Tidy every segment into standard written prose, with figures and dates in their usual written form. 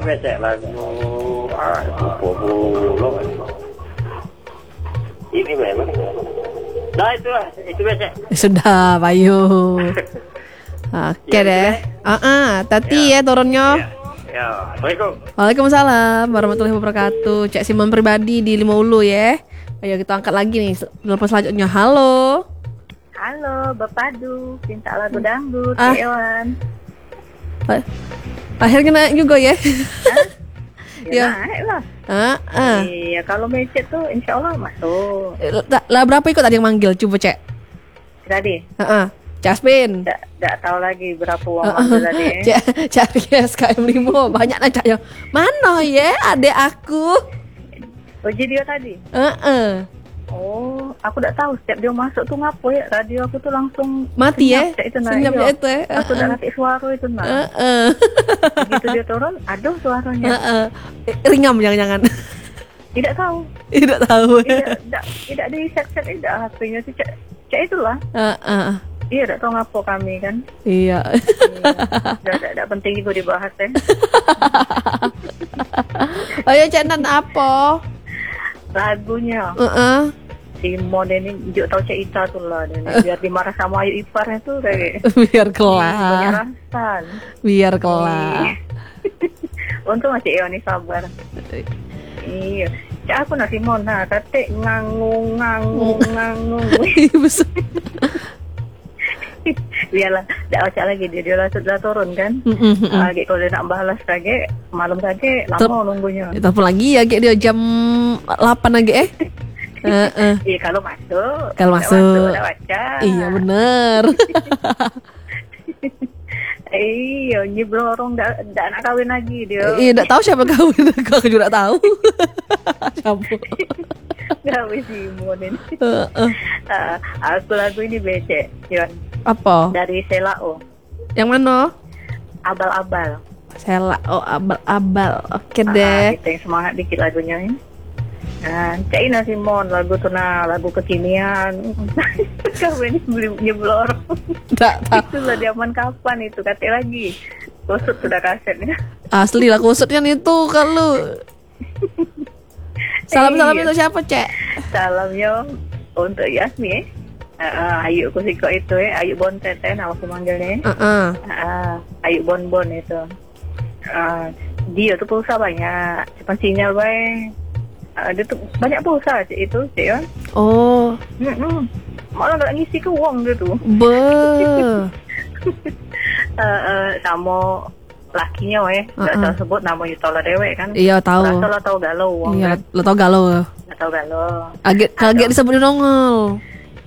becek lagu Bobo. Ini memang. Nah itu becek. Sudah, Bayu. Oke deh. Tati ya turunnya. Ya, Assalamualaikum. Waalaikumsalam warahmatullahi wabarakatuh. Cek Simon pribadi di Lima Ulu ya. Ayo kita angkat lagi nih telepon selanjutnya. Halo. Halo, Bapak Du, minta lagu dangdut, Ewan. Akhirnya naik juga ya? Ya, naik lah. Iya, kalau mecet tuh insya Allah masuk. Lah berapa ikut tadi yang manggil? Coba cek. Tadi? Caspin. Nggak tahu lagi berapa uang manggil tadi. Cari SKM 5 banyak aja yang mana ya adek aku. Oh jadi dia tadi? Oh, aku nggak tahu setiap dia masuk tuh ngapo ya, radio aku tuh langsung mati ya, senyap itu ya. Aku udah ngerti suara itu nah. Begitu dia turun, aduh suaranya. Ringam jangan-jangan. Tidak tahu. Tidak tahu. Tidak di set tidak HP-nya sih cek itulah. Iya, tidak tahu ngapo kami kan. Iya. Tidak penting juga dibahas ya. Ayo channel apa? Lagunya Simon ini juga tahu cerita tuh lah biar dimarah sama Ayu iparnya tuh kayak biar kelar penyerahan biar kelar. Untung masih Ewan nih sabar. Iya cak aku nasi Simon nah kate ngangung biarlah tidak baca lagi dia langsung turun kan. Lagi kalau dia nak balas lagi malam lagi lama nunggunya. Telepon lagi ya dia jam 8 lagi Iya kalau masuk udah baca. Iya bener. Iya nyiblorong ndak nak kawin lagi dia. Iya ndak tahu siapa kawin. Aku juga tahu. Siapa? Kawin Simon ini. Aku lagu ini becek Yon. Apa? Dari Selao. Yang mana? Abal-abal. Selao abal-abal. Oke deh. Kita yang semangat dikit lagunya ini. Cak Ina Simon lagu tuh lagu kekinian. Kau ini beli nyeblor. Tak tahu. Itu lah zaman kapan itu kata lagi. Kusut sudah kasetnya. Asli lah kusutnya itu kalau. Salam itu siapa cek? Salamnya untuk Yasmi Ayu Kusiko itu Ayu Bontet nama aku manggilnya. Ayu Bonbon itu. Dia tuh pulsa banyak, cuma sinyal baik. Dia tuh banyak pulsa itu ya. Oh. Malah nggak ngisi ke uang dia tuh. Sama lakinya nggak tahu sebut namanya Tola Dewe kan. Iya tahu. Lo tahu galau uang. Iya kan? lo tahu galau. Tahu galau. Kaget disebutin nongol.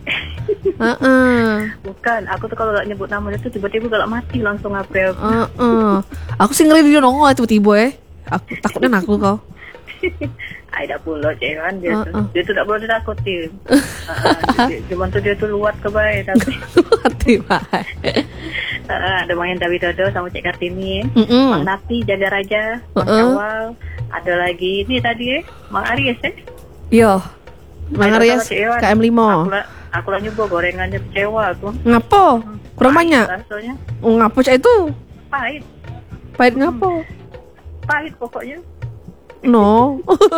Bukan, aku tuh kalau gak nyebut nama dia tuh tiba-tiba galak mati langsung apa aku. Aku sih ngeri dia nongol tiba-tiba aku takutnya aku kau. Ada pula jangan dia tuh tak boleh ditakutin. Cuman tuh dia tuh luat ke baik tapi. Hati baik. Ada main Dawi Dodo sama Cik Kartini, Mang Napi Jaga Raja, Mang Syawal, ada lagi ini tadi Mang Aries Iya. Mang Aries KM 5. Aku lah nyoba gorengannya kecewa aku. Ngapo? Kurang banyak? Rasanya. Ngapo cak itu? Pahit. Pahit ngapo? Pahit pokoknya. No.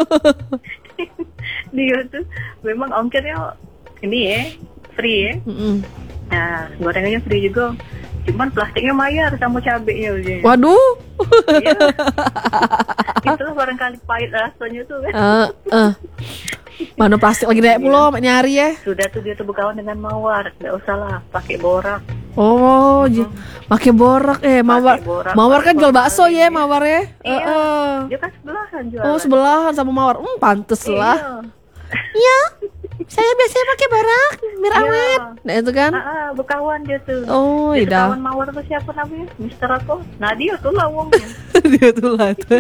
Dia tuh memang ongkirnya ini free Nah gorengannya free juga. Cuman plastiknya bayar sama cabenya. Waduh. Iya. Itulah barangkali pahit rasanya tuh kan. Mana plastik lagi dek pulau nyari ya. Sudah tuh dia tuh berkawan dengan Mawar. Nggak usah lah pakai borak. Oh, pakai borak Mawar kan jual bakso ya Mawar ya. Iya. Dia kan sebelahan jualan. Oh sebelahan sama Mawar. Pantes lah. Iya. Saya biasanya pakai borak biar awet. Nah itu kan. Berkawan dia tuh. Oh iya. Kawan Mawar tuh siapa namanya? Mister apa? Nah dia tuh lah uangnya. Dia tuh lah itu.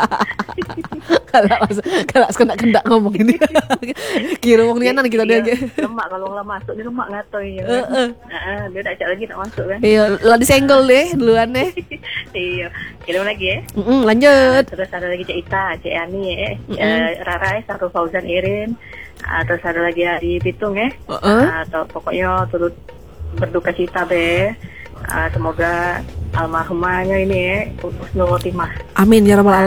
Kalau kena ngomong ini. Kira uang nianan kita dia. Lemak kalau nggak masuk dia lemak ngatoinya. Dia tak cak lagi tak masuk kan. Iya, lah disenggol deh duluan deh. Iya. Kirim lagi ya. Lanjut. Terus ada lagi Cik Ita, Cik Ani Rara, Sarul Fauzan Irin. Terus ada lagi di Pitung ya. Atau pokoknya turut berduka cita be. Semoga almarhumahnya ini husnul khotimah. Amin ya rabbal alamin.